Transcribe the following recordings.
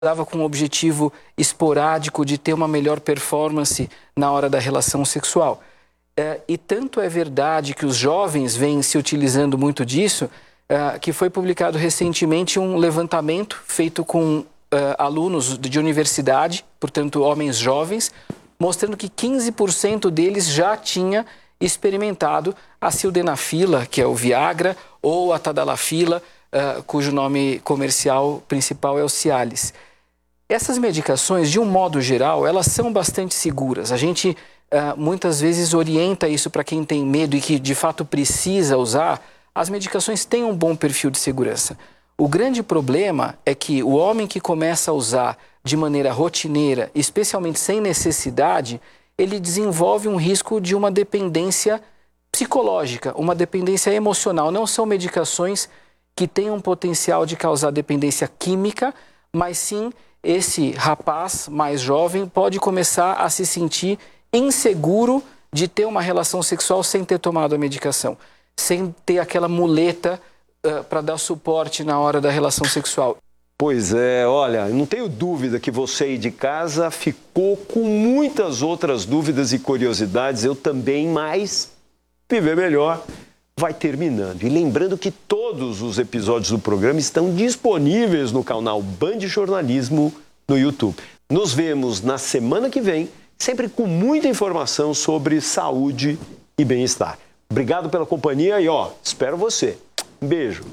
dava com o objetivo esporádico de ter uma melhor performance na hora da relação sexual. E tanto é verdade que os jovens vêm se utilizando muito disso, que foi publicado recentemente um levantamento feito com alunos de universidade, portanto homens jovens, mostrando que 15% deles já tinha experimentado a sildenafila, que é o Viagra, ou a tadalafila, cujo nome comercial principal é o Cialis. Essas medicações, de um modo geral, elas são bastante seguras. A gente muitas vezes orienta isso para quem tem medo e que de fato precisa usar. As medicações têm um bom perfil de segurança. O grande problema é que o homem que começa a usar de maneira rotineira, especialmente sem necessidade, ele desenvolve um risco de uma dependência psicológica, uma dependência emocional. Não são medicações que têm um potencial de causar dependência química, mas sim esse rapaz mais jovem pode começar a se sentir inseguro de ter uma relação sexual sem ter tomado a medicação, sem ter aquela muleta para dar suporte na hora da relação sexual. Pois é, olha, não tenho dúvida que você aí de casa ficou com muitas outras dúvidas e curiosidades, eu também, mas Viver Melhor vai terminando. E lembrando que todos os episódios do programa estão disponíveis no canal Band Jornalismo no YouTube. Nos vemos na semana que vem, sempre com muita informação sobre saúde e bem-estar. Obrigado pela companhia e, espero você. Um beijo.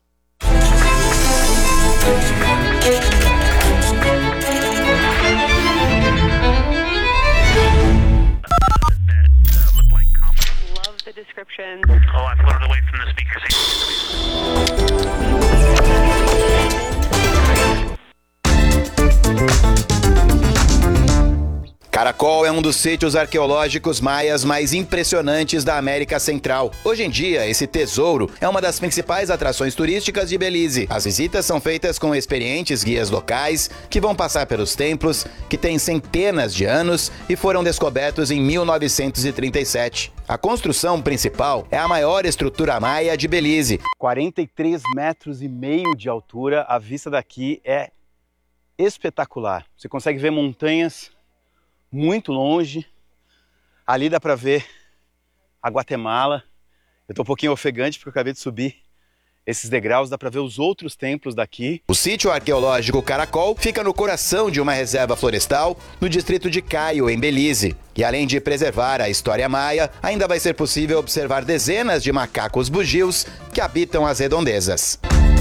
The description. Oh, I floated away from the Caracol é um dos sítios arqueológicos maias mais impressionantes da América Central. Hoje em dia, esse tesouro é uma das principais atrações turísticas de Belize. As visitas são feitas com experientes guias locais que vão passar pelos templos que têm centenas de anos e foram descobertos em 1937. A construção principal é a maior estrutura maia de Belize. 43,5 metros de altura, a vista daqui é espetacular. Você consegue ver montanhas muito longe. Ali dá para ver a Guatemala. Eu estou um pouquinho ofegante porque eu acabei de subir esses degraus, dá para ver os outros templos daqui. O sítio arqueológico Caracol fica no coração de uma reserva florestal no distrito de Caio, em Belize. E além de preservar a história maia, ainda vai ser possível observar dezenas de macacos bugios que habitam as redondezas.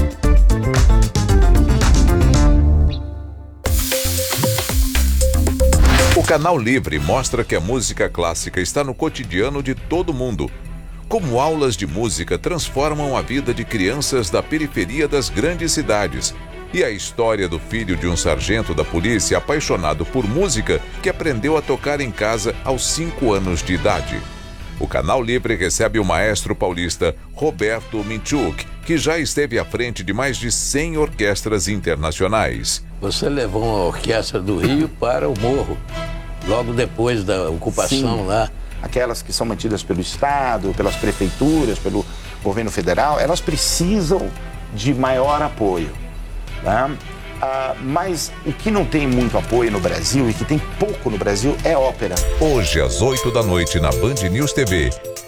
O Canal Livre mostra que a música clássica está no cotidiano de todo mundo. Como aulas de música transformam a vida de crianças da periferia das grandes cidades. E a história do filho de um sargento da polícia apaixonado por música que aprendeu a tocar em casa aos 5 anos de idade. O Canal Livre recebe o maestro paulista Roberto Minchuk, que já esteve à frente de mais de 100 orquestras internacionais. Você levou uma orquestra do Rio para o Morro, logo depois da ocupação. Sim. Lá. Aquelas que são mantidas pelo Estado, pelas prefeituras, pelo governo federal, elas precisam de maior apoio. Né? Mas o que não tem muito apoio no Brasil e que tem pouco no Brasil é ópera. Hoje, às 8 da noite, na Band News TV,